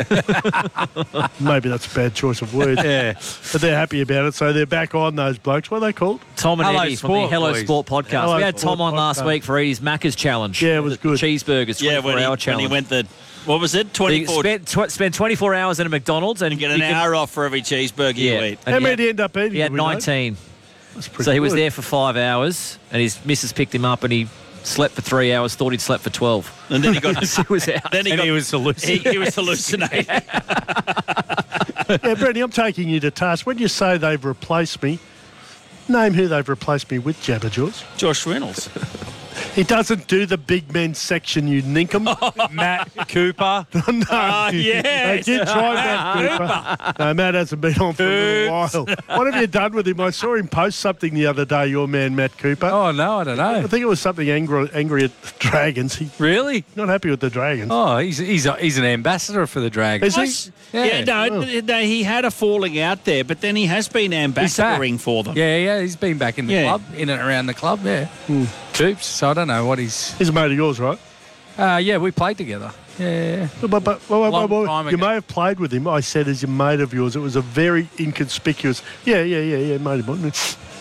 Maybe that's a bad choice of words. Yeah, but they're happy about it. So they're back on those blokes. What are they called? Tom and Hello Eddie from Sport, the Hello boys. Sport podcast. We had Tom on last week for Eddie's Macca's challenge. Yeah, it was good. Cheeseburgers, 24-hour challenge. When he went what was it? 24. Spent 24 hours in a McDonald's and get an hour off for every cheeseburger you eat. How many did he end up eating? He had 19. So he was there for 5 hours, and his missus picked him up, and he slept for 3 hours, thought he'd slept for 12. And then he got he was out. Then he was hallucinating. He was hallucinating. Yeah, Brendan, I'm taking you to task. When you say they've replaced me, name who they've replaced me with, Jabba Jaws. Josh Reynolds. He doesn't do the big men section, you ninkum. Matt Cooper. No. Yes. They did try Matt Cooper. No, Matt hasn't been on for a little while. What have you done with him? I saw him post something the other day, your man Matt Cooper. Oh, no, I don't know. I think it was something angry at the Dragons. Really? Not happy with the Dragons. Oh, he's an ambassador for the Dragons. Is he? No, he had a falling out there, but then he has been ambassadoring for them. Yeah, he's been back in the club, in and around the club, Coops, so I don't know what he's a mate of yours, right? Yeah, we played together. Yeah. But you may have played with him. I said as a mate of yours. It was a very inconspicuous. Yeah, mate of mine.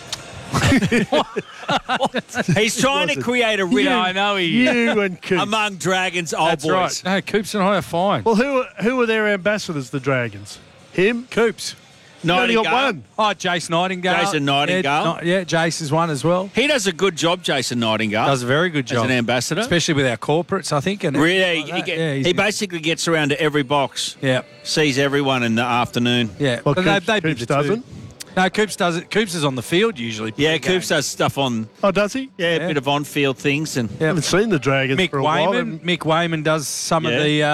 He's trying to create a riddle. I know you and Coops among Dragons old That's boys. Right. No, Coops and I are fine. Well, who are their ambassadors? The Dragons. Him, Coops. Only got one. Oh, Jason Nightingale. Jason Nightingale. Yeah, Jace is one as well. He does a good job, Jason Nightingale. Does a very good job. As an ambassador. Especially with our corporates, I think. And really, he basically gets around to every box. Yeah. Sees everyone in the afternoon. Yeah. Well, Coops doesn't. No, Coops does it. Coops is on the field usually. Yeah, Coops does stuff on. Oh, does he? Yeah, a bit of on-field things. And I haven't seen the Dragons for a while. Mick Wayman does some of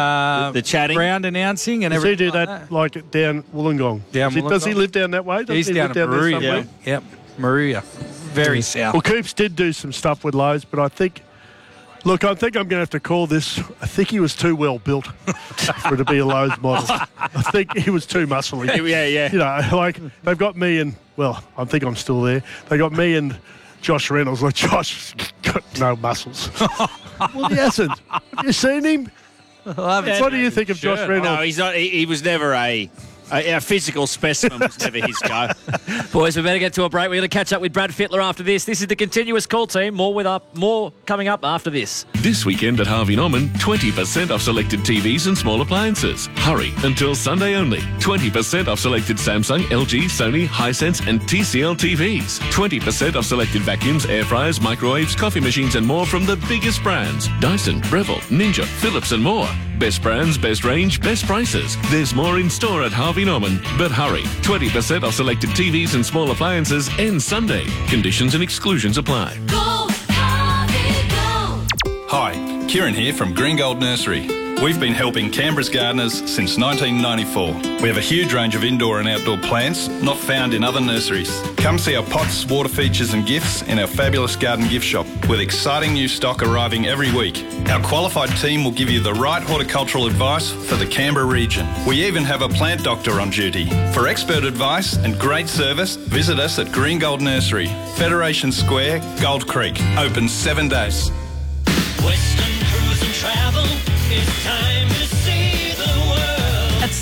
the chatting, ground announcing, and does he everything. do that like down Wollongong? Does he live down that way? He's down at Maruya. Yep, Maruya. Very south. Well, Coops did do some stuff with Lowe's, but I think I'm going to have to call this. I think he was too well built for it to be a Lowe's model. I think he was too muscly. Yeah. You know, like they've got me and, well, I think I'm still there. They got me and Josh Reynolds. Like, Josh got no muscles. Well, he hasn't. Have you seen him? What do you think of Josh Reynolds? No, he's not. He was never a physical specimen. Was never his go. Boys, we better get to a break. We're going to catch up with Brad Fittler after this. This is the Continuous Call Team. More coming up after this. This weekend at Harvey Norman, 20% off selected TVs and small appliances. Hurry until Sunday only. 20% off selected Samsung, LG, Sony, Hisense and TCL TVs. 20% off selected vacuums, air fryers, microwaves, coffee machines and more from the biggest brands. Dyson, Breville, Ninja, Philips and more. Best brands, best range, best prices. There's more in store at Harvey Norman. But hurry, 20% off selected TVs and small appliances ends Sunday. Conditions and exclusions apply. Go, Harvey, go. Hi, Kieran here from Green Gold Nursery. We've been helping Canberra's gardeners since 1994. We have a huge range of indoor and outdoor plants not found in other nurseries. Come see our pots, water features and gifts in our fabulous garden gift shop with exciting new stock arriving every week. Our qualified team will give you the right horticultural advice for the Canberra region. We even have a plant doctor on duty. For expert advice and great service, visit us at Green Gold Nursery, Federation Square, Gold Creek. Open 7 days. Western Cruise and Travel, it's time to see the world. At some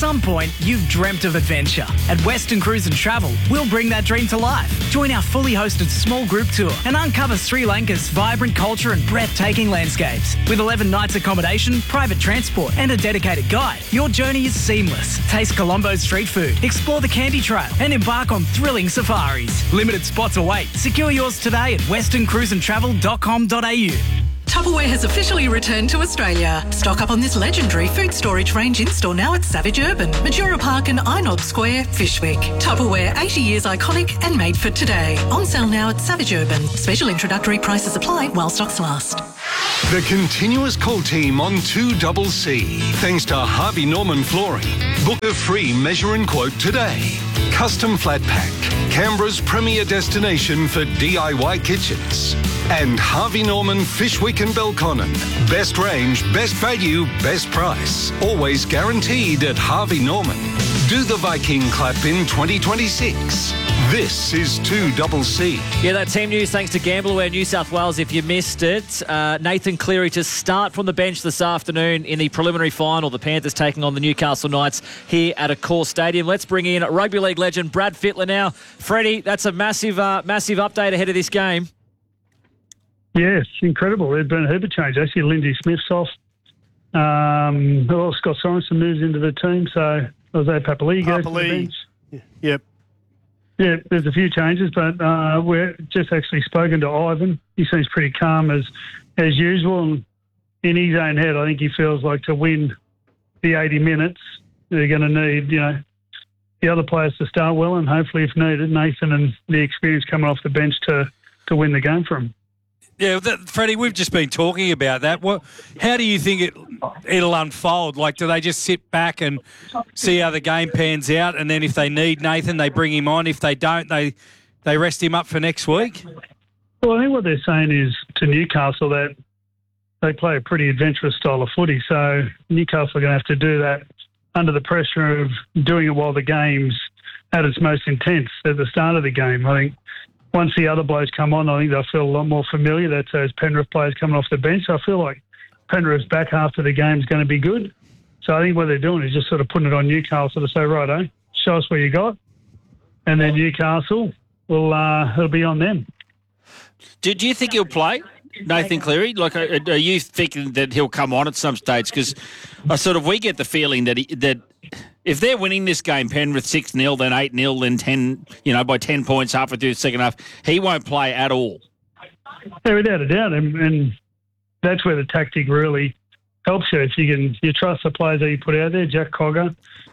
some point, you've dreamt of adventure. At Western Cruise and Travel, we'll bring that dream to life. Join our fully hosted small group tour and uncover Sri Lanka's vibrant culture and breathtaking landscapes. With 11 nights accommodation, private transport and a dedicated guide, your journey is seamless. Taste Colombo's street food, explore the Candy Trail and embark on thrilling safaris. Limited spots await. Secure yours today at westerncruiseandtravel.com.au. Tupperware has officially returned to Australia. Stock up on this legendary food storage range in-store now at Savage Urban, Majura Park and Inob Square, Fishwick. Tupperware, 80 years iconic and made for today. On sale now at Savage Urban. Special introductory prices apply while stocks last. The continuous call team on 2CC. Thanks to Harvey Norman Flooring. Book a free measure and quote today. Custom Flat Pack, Canberra's premier destination for DIY kitchens. And Harvey Norman Fishwick and Belconnen. Best range, best value, best price. Always guaranteed at Harvey Norman. Do the Viking clap in 2026. This is 2CC. Yeah, that team news thanks to Gambleware New South Wales. If you missed it, Nathan Cleary to start from the bench this afternoon in the preliminary final. The Panthers taking on the Newcastle Knights here at Accor Stadium. Let's bring in rugby league legend Brad Fittler now. Freddie, that's a massive update ahead of this game. Yes, incredible. There's been a heap of change. Actually, Lindsay Smith's off. Scott Sorensen moves into the team, so Jose Papali'i goes to the bench. Yep. Yeah, there's a few changes, but we're just actually spoken to Ivan. He seems pretty calm as usual. And in his own head, I think he feels like to win the 80 minutes, they're going to need, the other players to start well, and hopefully, if needed, Nathan and the experience coming off the bench to win the game for him. Yeah, Freddie, we've just been talking about that. How do you think it'll unfold? Like, do they just sit back and see how the game pans out, and then if they need Nathan, they bring him on? If they don't, they rest him up for next week? Well, I think what they're saying is to Newcastle that they play a pretty adventurous style of footy, so Newcastle are going to have to do that under the pressure of doing it while the game's at its most intense at the start of the game. I think once the other blokes come on, I think they'll feel a lot more familiar. That's those Penrith players coming off the bench. So I feel like Penrith's back half of the game is going to be good. So I think what they're doing is just sort of putting it on Newcastle to say, righto, show us what you got. And then Newcastle it'll be on them. Do you think he'll play, Nathan Cleary? Like, are you thinking that he'll come on at some stage? Because we get the feeling that if they're winning this game, Penrith 6-0, then 8-0, then 10, by 10 points halfway through the second half, he won't play at all. Yeah, without a doubt, and that's where the tactic really helps you. If you trust the players that you put out there, Jack Cogger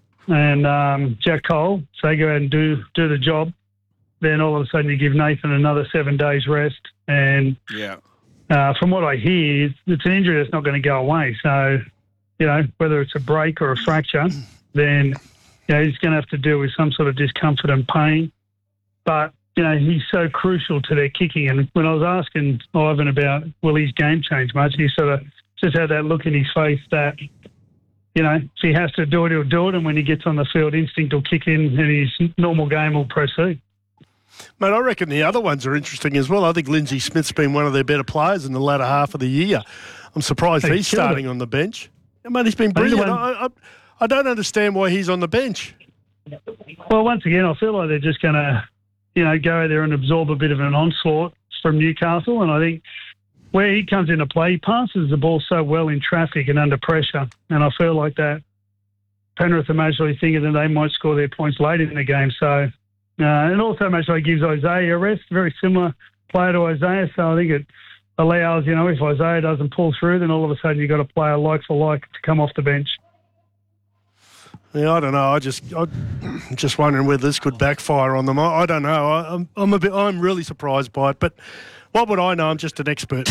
and Jack Cole, so they go out and do the job. Then all of a sudden you give Nathan another 7 days rest, and from what I hear, it's an injury that's not going to go away. So, whether it's a break or a fracture, then he's going to have to deal with some sort of discomfort and pain. But he's so crucial to their kicking. And when I was asking Ivan about will his game change much, he sort of just had that look in his face that if he has to do it, he'll do it. And when he gets on the field, instinct will kick in, and his normal game will proceed. Mate, I reckon the other ones are interesting as well. I think Lindsay Smith's been one of their better players in the latter half of the year. I'm surprised he's starting on the bench. Mate, he's been brilliant. I don't understand why he's on the bench. Well, once again, I feel like they're just going to, go there and absorb a bit of an onslaught from Newcastle. And I think where he comes into play, he passes the ball so well in traffic and under pressure. And I feel like that Penrith are majorly thinking that they might score their points late in the game. So, and also majorly gives Isaiah a rest, very similar player to Isaiah. So I think it allows, if Isaiah doesn't pull through, then all of a sudden you've got a player like for like to come off the bench. Yeah, I don't know. I'm just wondering whether this could backfire on them. I don't know. I'm really surprised by it. But what would I know? I'm just an expert.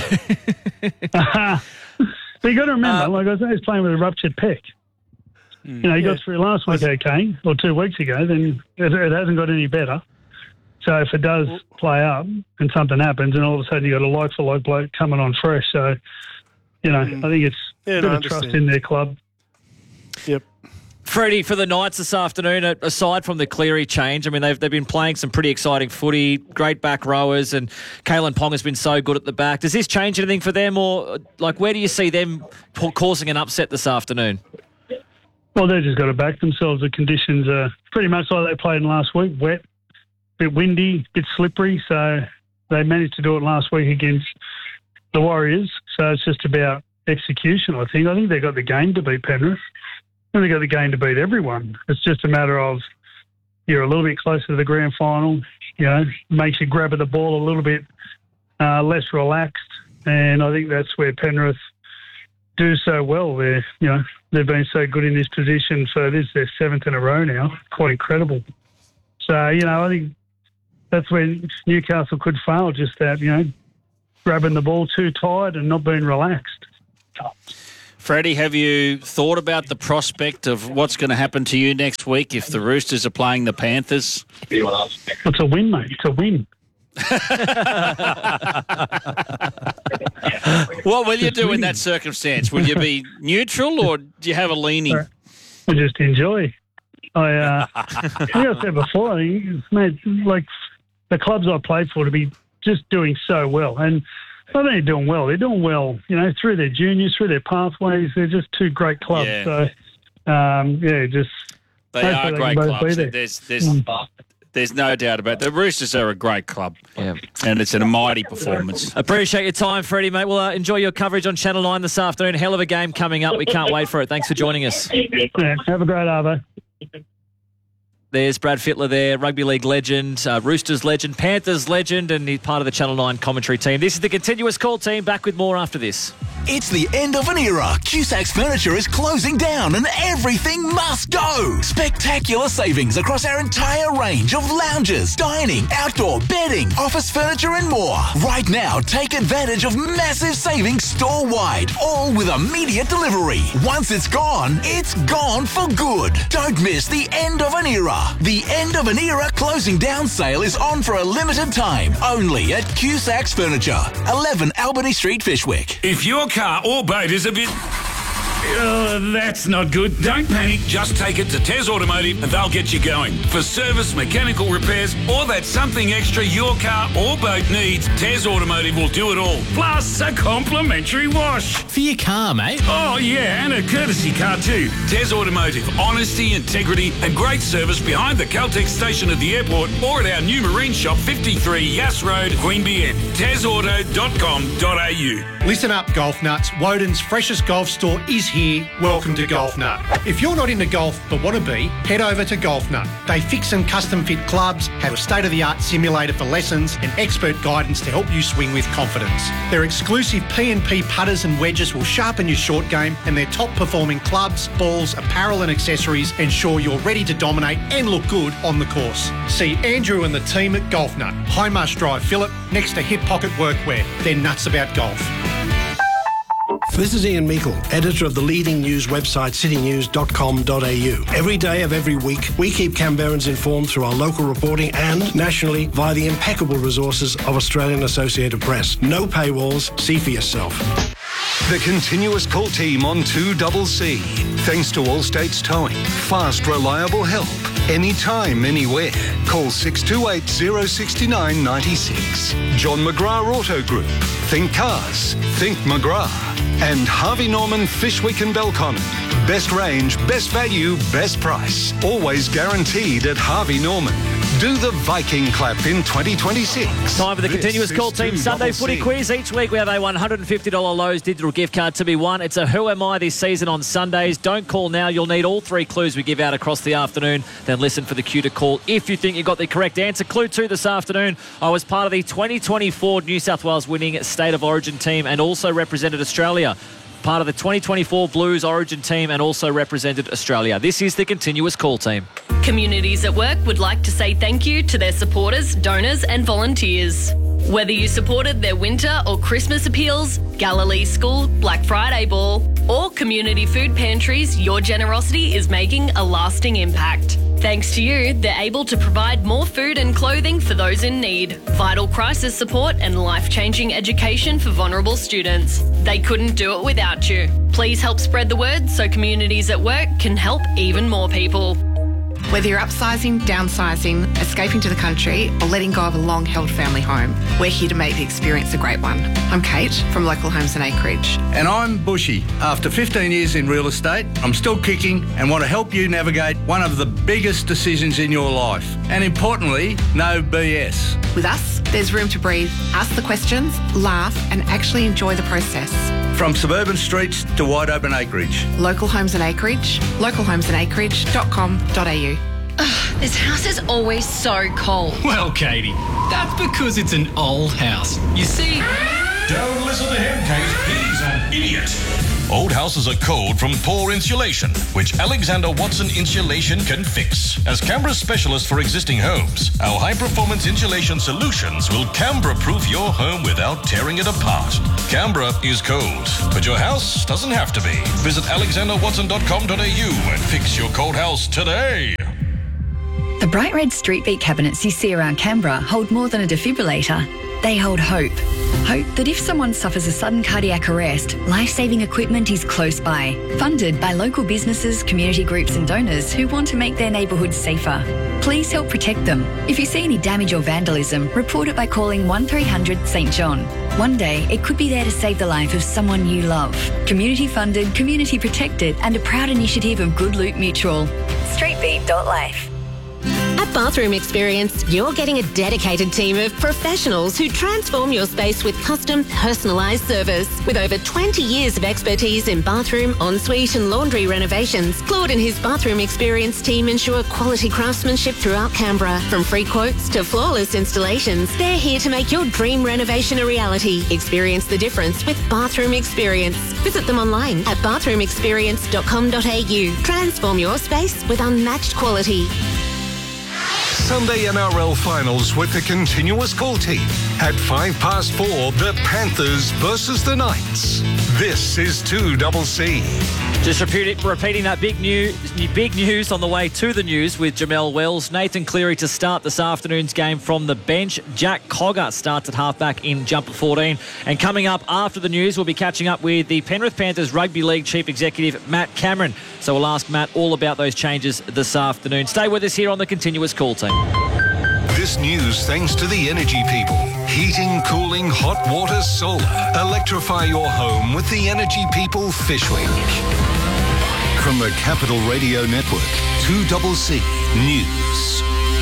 But you got to remember, like Isaiah's playing with a ruptured pec. He got through last week, okay, or 2 weeks ago. Then it hasn't got any better. So if it does play up and something happens, and all of a sudden you got a like for like bloke coming on fresh. So I think it's a bit of trust in their club. Yep. Freddie, for the Knights this afternoon, aside from the Cleary change, I mean, they've been playing some pretty exciting footy, great back rowers, and Kalen Pong has been so good at the back. Does this change anything for them, or where do you see them causing an upset this afternoon? Well, they've just got to back themselves. The conditions are pretty much like they played in last week, wet, bit windy, bit slippery. So they managed to do it last week against the Warriors. So it's just about execution, I think. I think they've got the game to beat Penrith. And they've got the game to beat everyone. It's just a matter of you're a little bit closer to the grand final, makes you grab at the ball a little bit less relaxed. And I think that's where Penrith do so well. They've been so good in this position for this is their 7th in a row now. Quite incredible. So, I think that's where Newcastle could fail, just that, grabbing the ball too tight and not being relaxed. Freddie, have you thought about the prospect of what's going to happen to you next week if the Roosters are playing the Panthers? It's a win, mate. It's a win. What will you do in that circumstance? Will you be neutral or do you have a leaning? I just enjoy. I think I said before, I think, mate, like the clubs I played for to be just doing so well. And not only doing well, they're doing well, through their juniors, through their pathways. They're just two great clubs. Yeah. So, they are great clubs. There's no doubt about it. The Roosters are a great club. Yeah. And it's a mighty performance. Appreciate your time, Freddie, mate. We'll enjoy your coverage on Channel 9 this afternoon. Hell of a game coming up. We can't wait for it. Thanks for joining us. Yeah, have a great Arvo. There's Brad Fittler there, rugby league legend, Roosters legend, Panthers legend, and he's part of the Channel 9 commentary team. This is the Continuous Call team. Back with more after this. It's the end of an era. Cusac's Furniture is closing down and everything must go. Spectacular savings across our entire range of lounges, dining, outdoor, bedding, office furniture and more. Right now, take advantage of massive savings store-wide, all with immediate delivery. Once it's gone for good. Don't miss the end of an era. The end of an era closing down sale is on for a limited time, only at Cusac's Furniture, 11 Albany Street, Fishwick. If your car or boat is a bit... that's not good. Don't panic. Just take it to Tez Automotive and they'll get you going. For service, mechanical repairs, or that something extra your car or boat needs, Tez Automotive will do it all. Plus a complimentary wash. For your car, mate. Oh, yeah, and a courtesy car too. Tez Automotive. Honesty, integrity, and great service behind the Caltex station at the airport or at our new marine shop, 53 Yass Road, Queanbeyan. TezAuto.com.au. Listen up, Golf Nuts. Woden's freshest golf store is here. Welcome to Golf Nut. If you're not into golf but want to be, head over to Golf Nut. They fix and custom fit clubs, have a state-of-the-art simulator for lessons and expert guidance to help you swing with confidence. Their exclusive P&P putters and wedges will sharpen your short game, and their top-performing clubs, balls, apparel and accessories ensure you're ready to dominate and look good on the course. See Andrew and the team at Golf Nut, High Marsh Drive, Phillip, next to Hip Pocket Workwear. They're nuts about golf. This is Ian Meikle, editor of the leading news website citynews.com.au. Every day of every week, we keep Canberrans informed through our local reporting and nationally via the impeccable resources of Australian Associated Press. No paywalls, see for yourself. The Continuous Call team on 2CC. Thanks to Allstate's Towing. Fast, reliable help. Anytime, anywhere. Call 628 069 96. John McGrath Auto Group. Think cars. Think McGrath. And Harvey Norman Fishwick and Belconnen. Best range, best value, best price. Always guaranteed at Harvey Norman. Do the Viking clap in 2026. Time for the Continuous Call Team Sunday Footy Quiz. Each week we have a $150 Lowe's digital gift card to be won. It's a Who Am I this season on Sundays. Don't call now. You'll need all three clues we give out across the afternoon. Then listen for the cue to call if you think you got the correct answer. Clue 2 this afternoon. I was part of the 2024 New South Wales winning State of Origin team and also represented Australia. Part of the 2024 Blues Origin team and also represented Australia. This is the Continuous Call Team. Communities at Work would like to say thank you to their supporters, donors and volunteers. Whether you supported their winter or Christmas appeals, Galilee School, Black Friday Ball, or community food pantries, your generosity is making a lasting impact. Thanks to you, they're able to provide more food and clothing for those in need, vital crisis support and life-changing education for vulnerable students. They couldn't do it without you. Please help spread the word so Communities at Work can help even more people. Whether you're upsizing, downsizing, escaping to the country, or letting go of a long-held family home, we're here to make the experience a great one. I'm Kate from Local Homes and Acreage. And I'm Bushy. After 15 years in real estate, I'm still kicking and want to help you navigate one of the biggest decisions in your life. And importantly, no BS. With us, there's room to breathe, ask the questions, laugh, and actually enjoy the process. From suburban streets to wide open acreage. Local Homes and Acreage, localhomesandacreage.com.au. This house is always so cold. Well, Katie, that's because it's an old house. You see... Don't listen to him, Kate. He's an idiot. Old houses are cold from poor insulation, which Alexander Watson Insulation can fix. As Canberra's specialist for existing homes, our high-performance insulation solutions will Canberra-proof your home without tearing it apart. Canberra is cold, but your house doesn't have to be. Visit alexanderwatson.com.au and fix your cold house today. The bright red street beat cabinets you see around Canberra hold more than a defibrillator. They hold hope. Hope that if someone suffers a sudden cardiac arrest, life-saving equipment is close by. Funded by local businesses, community groups and donors who want to make their neighbourhoods safer. Please help protect them. If you see any damage or vandalism, report it by calling 1300 St John. One day, it could be there to save the life of someone you love. Community funded, community protected and a proud initiative of Good Loot Mutual. Streetbeat.life. At Bathroom Experience, you're getting a dedicated team of professionals who transform your space with custom, personalised service. With over 20 years of expertise in bathroom, ensuite and laundry renovations, Claude and his Bathroom Experience team ensure quality craftsmanship throughout Canberra. From free quotes to flawless installations, they're here to make your dream renovation a reality. Experience the difference with Bathroom Experience. Visit them online at bathroomexperience.com.au. Transform your space with unmatched quality. Sunday NRL finals with the continuous call team. At 4:05, the Panthers versus the Knights. This is 2CC. Just repeating that big news on the way to the news with Jamel Wells. Nathan Cleary to start this afternoon's game from the bench. Jack Cogger starts at halfback in jumper 14. And coming up after the news, we'll be catching up with the Penrith Panthers Rugby League Chief Executive Matt Cameron. So we'll ask Matt all about those changes this afternoon. Stay with us here on the Continuous Call Team. This news thanks to the energy people. Heating, cooling, hot water, solar. Electrify your home with the energy people Fishwick. From the Capital Radio Network, 2CC News.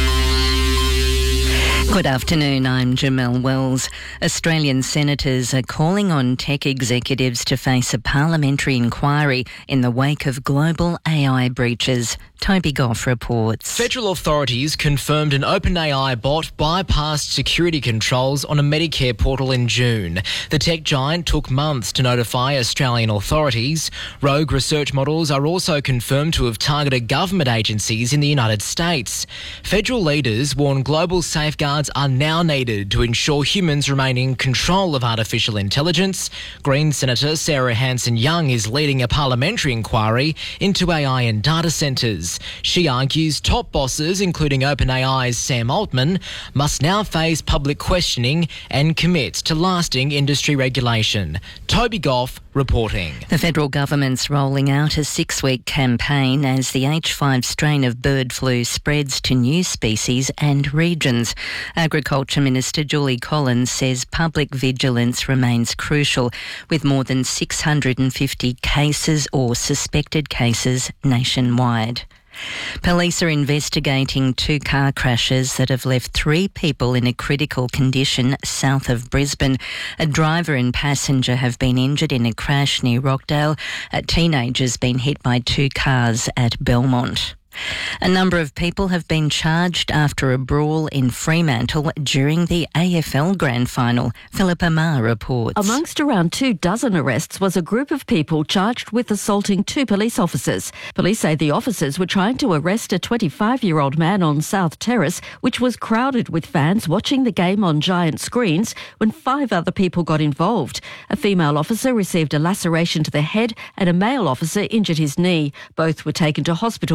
Good afternoon, I'm Jamel Wells. Australian senators are calling on tech executives to face a parliamentary inquiry in the wake of global AI breaches. Toby Goff reports. Federal authorities confirmed an OpenAI bot bypassed security controls on a Medicare portal in June. The tech giant took months to notify Australian authorities. Rogue research models are also confirmed to have targeted government agencies in the United States. Federal leaders warn global safeguards are now needed to ensure humans remain in control of artificial intelligence. Green Senator Sarah Hanson-Young is leading a parliamentary inquiry into AI and data centres. She argues top bosses, including OpenAI's Sam Altman, must now face public questioning and commit to lasting industry regulation. Toby Goff reporting. The federal government's rolling out a 6-week campaign as the H5 strain of bird flu spreads to new species and regions. Agriculture Minister Julie Collins says public vigilance remains crucial, with more than 650 cases or suspected cases nationwide. Police are investigating 2 car crashes that have left 3 people in a critical condition south of Brisbane. A driver and passenger have been injured in a crash near Rockdale. A teenager's been hit by 2 cars at Belmont. A number of people have been charged after a brawl in Fremantle during the AFL Grand Final. Philippa Ma reports. Amongst around 24 arrests was a group of people charged with assaulting 2 police officers. Police say the officers were trying to arrest a 25-year-old man on South Terrace, which was crowded with fans watching the game on giant screens, when 5 other people got involved. A female officer received a laceration to the head and a male officer injured his knee. Both were taken to hospital for treatment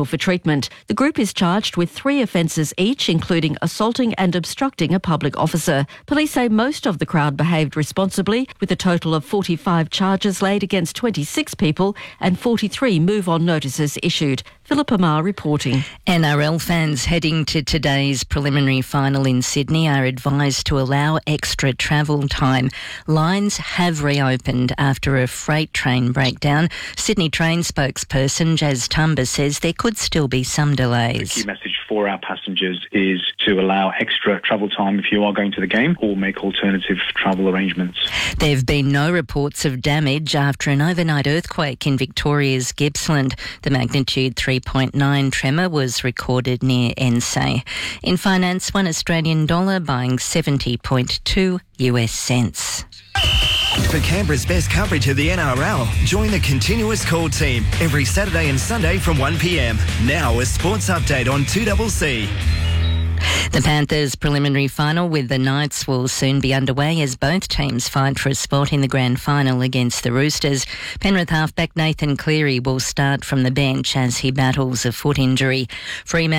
equipment. The group is charged with 3 offences each, including assaulting and obstructing a public officer. Police say most of the crowd behaved responsibly, with a total of 45 charges laid against 26 people and 43 move-on notices issued. Philip Amar reporting. NRL fans heading to today's preliminary final in Sydney are advised to allow extra travel time. Lines have reopened after a freight train breakdown. Sydney train spokesperson Jazz Tumba says there could still be some delays. The key message for our passengers is to allow extra travel time if you are going to the game, or make alternative travel arrangements. There have been no reports of damage after an overnight earthquake in Victoria's Gippsland. The magnitude 3.9 tremor was recorded near Ensay. In finance, $1 Australian buying 70.2 US cents. For Canberra's best coverage of the NRL, join the Continuous Call team every Saturday and Sunday from 1 p.m. Now a sports update on 2CC. The Panthers' preliminary final with the Knights will soon be underway as both teams fight for a spot in the grand final against the Roosters. Penrith halfback Nathan Cleary will start from the bench as he battles a foot injury. Fremantle